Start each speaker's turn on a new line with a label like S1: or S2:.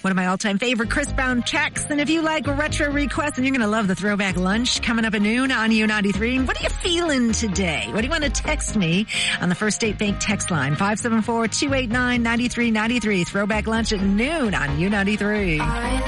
S1: one of my all-time favorite Chris Brown tracks. And if you like retro requests, and you're going to love the throwback lunch coming up at noon on U93. What are you feeling today? What do you want to text me on the First State Bank text line? 574-289-9393. Throwback lunch at noon on U93.